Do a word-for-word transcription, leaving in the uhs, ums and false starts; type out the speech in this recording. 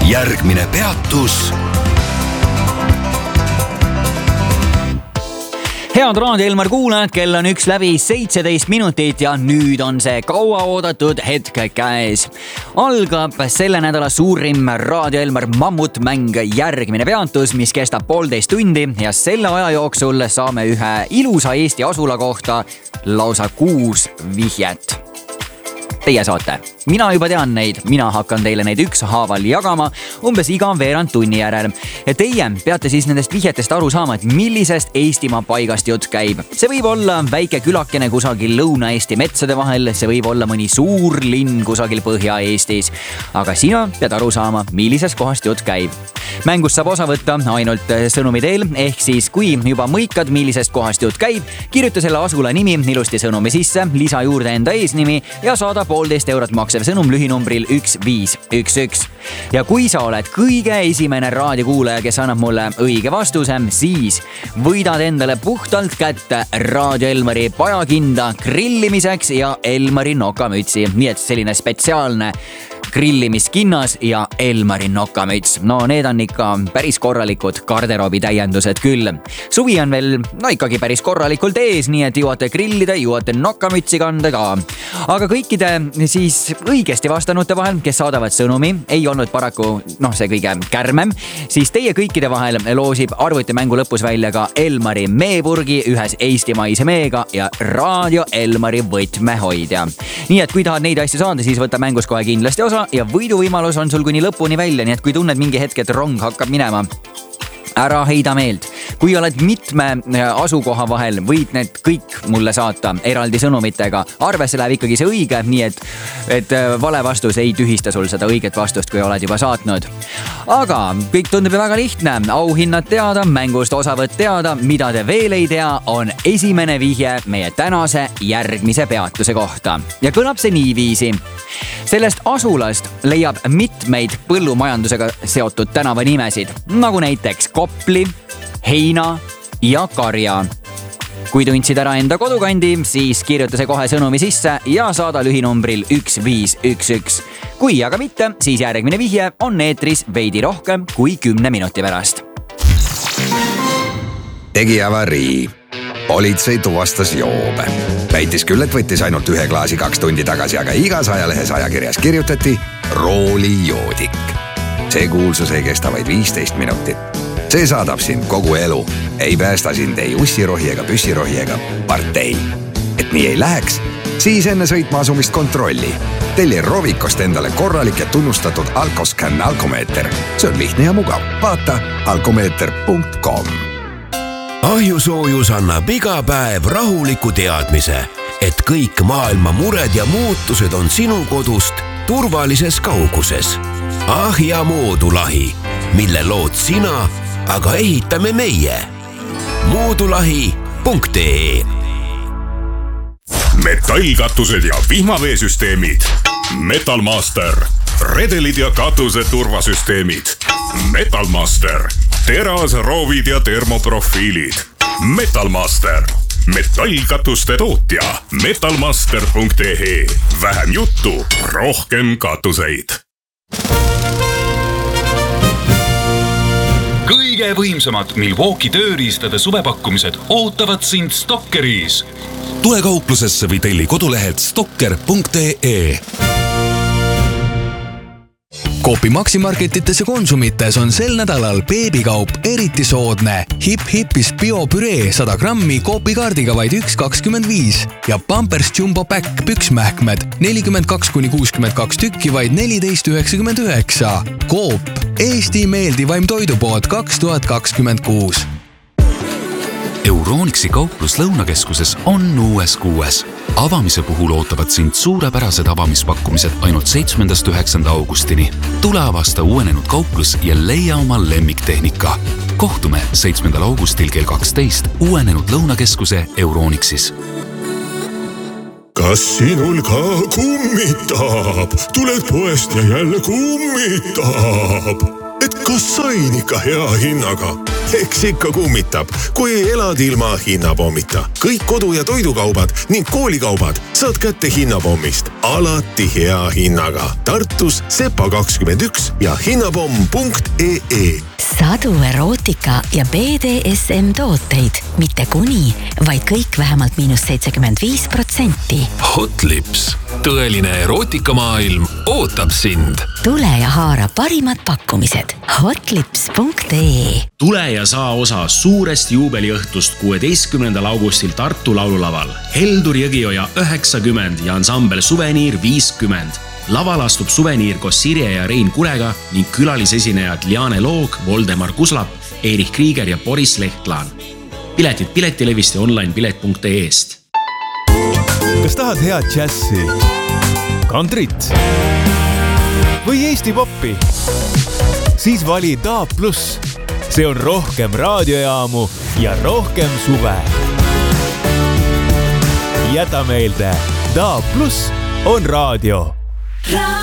järgmine peatus. Head Raadio Elmar kuulajad, kell on üks läbi seitseteist minutit ja nüüd on see kauaoodatud hetk käes. Algab selle nädala suurim Raadio Elmar mammutmäng järgmine peatus, mis kestab poolteist tundi ja selle aja jooksul saame ühe ilusa Eesti asula kohta lausa kuus vihjet. Teie saate. Mina juba tean neid, mina hakkan teile neid ükshaaval jagama umbes iga veerand tunni järel. Ja teie peate siis nendest vihjetest aru saama, et millisest Eestimaa paigast jutt käib. See võib olla väike külakene kusagil Lõuna-Eesti metsade vahel, see võib olla mõni suur linn kusagil Põhja-Eestis. Aga sina pead aru saama, millisest kohast jutt käib. Mängust saab osa võtta ainult sõnumi teel, ehk siis kui juba mõikad, millisest kohast jutt käib, kirjuta selle asula nimi ilusti sõnumi sisse, lisa juurde enda eesnimi ja saada poolteist eurot maksev sõnum lühinumbril üks viis üks üks. Ja kui sa oled kõige esimene raadiokuulaja, kes annab mulle õige vastuse, siis võidad endale puhtalt kätte Raadio Elmari pajakinda grillimiseks ja Elmari nokamütsi. Nii et selline spetsiaalne grillimiskinnas ja Elmari nokamüts. No need on ikka päris korralikud garderoobi täiendused küll. Suvi on veel no ikkagi päris korralikult ees, nii et jõuate grillida, jõuate nokamütsi kanda ka. Aga kõikide siis õigesti vastanute vahel, kes saadavad sõnumi, ei olnud paraku noh, see kõige kärmem, siis teie kõikide vahel loosib arvutimängu lõpus välja ka Elmari meepurgi ühes eestimaise meega ja Raadio Elmari võtmehoidja. Nii et kui tahad neid asju saada, siis võta mängus kohe kindlasti osa ja võiduvõimalus on sul kuni lõpuni välja, nii et kui tunned mingi hetk, et rong hakkab minema, ära heida meelt. Kui oled mitme asukoha vahel, võid need kõik mulle saata eraldi sõnumitega. Arvesse läheb ikkagi see õige, nii et, et vale vastus ei tühista sul seda õiget vastust, kui oled juba saatnud. Aga kõik tundub väga lihtne. Auhinnad teada, mängust osavõtt teada, mida te veel ei tea, on esimene vihje meie tänase järgmise peatuse kohta. Ja kõlab see niiviisi. Sellest asulast leiab mitmeid põllumajandusega seotud tänavanimesid, nagu näiteks Kopli, Heina ja Karja. Kui tundsid ära enda kodukandi, siis kirjuta see kohe sõnumi sisse ja saada lühinumbril üks viis üks üks. Kui aga mitte, siis järgmine vihje on eetris veidi rohkem kui kümne minuti pärast. Tegi avarii. Politsei tuvastas joobe. Väitis küll, et võttis ainult ühe klaasi kaks tundi tagasi, aga igas ajalehes ajakirjas kirjutati roolijoodik. See kuulsus ei kesta vaid viisteist minutit. See saadab sind kogu elu. Ei päästa sind ei ussirohi ega püssirohi ega partei. Et nii ei läheks, siis enne sõitma asumist kontrolli. Telli Rovikost endale korralik ja tunnustatud Alkoscan alkomeeter. See on lihtne ja mugav. Vaata alkomeeter punkt com. Ahjusoojus annab iga päev rahuliku teadmise, et kõik maailma mured ja muutused on sinu kodust turvalises kauguses. Ahja moodulahi, mille lood sina, aga ehitame meie. moodulahi punkt ee Metallkatused ja vihmaveesüsteemid. Metalmaster. Redelid ja katuse turvasüsteemid. Metalmaster. Teras, roovid ja termoprofiilid. Metalmaster. Metallkatuste tootja. metalmaster punkt ee Vähem juttu, rohkem katuseid. Kõige võimsamad Milwaukee tööriistade suvepakkumised ootavad sind Stockeris. Tule kauplusesse või telli kodulehelt stocker punkt ee Coopi Maximarketites ja Konsumites on sel nädalal beebikaup eriti soodne. Hip-Hipist biopüree sada grammi Coopi kaardiga vaid üks kakskümmend viis ja Pampers Jumbo Pack püksmähkmed nelikümmend kaks kuni kuuskümmend kaks tükki vaid neliteist üheksakümmend üheksa. Coop, Eesti meeldivaim toidupood kaks tuhat kakskümmend kuus. Euronixi kauplus Lõunakeskuses on uues kuues. Avamise puhul ootavad sind suurepärased avamispakkumised ainult seitsmendast üheksanda augustini. Tule avasta uuenenud kauplus ja leia oma lemmiktehnika. Kohtume seitsmendal augustil kell kaksteist uuenenud Lõunakeskuse Euronixis. Kas sinul ka kummitab? Tuled poest ja jälle kummitab. Et kas sain ikka hea hinnaga? eks ikka kummitab, kui elad ilma hinnapommita. Kõik kodu- ja toidukaubad ning koolikaubad saad kätte hinnapommist. Alati hea hinnaga. Tartus Sepa kakskümmend üks ja hinnapomm punkt ee. Sadu erootika ja B D S M tooteid. Mitte kuni, vaid kõik vähemalt miinus seitsekümmend viis protsenti. Hotlips. Tõeline erootikamaailm ootab sind. Tule ja haara parimad pakkumised. hotlips punkt ee. Tule ja saa osa suurest juubeliõhtust kuueteistkümnendal augustil Tartu laululaval. Heldur Jõgioja üheksakümmend ja ansambel Suveniir viiskümmend. Laval astub Suveniir koos Sirje ja Rein Kurega ning külalisesinejad Liane Loog, Voldemar Kuslap, Erich Krieger ja Boris Lehtlaan. Piletid piletilevist ja online pilet punkt ee-st. Kas tahad head džässi, kantrit või Eesti poppi? Siis vali Daab Plus. See on rohkem raadiojaamu ja rohkem suve. Jäta meelde, Daab Plus on raadio.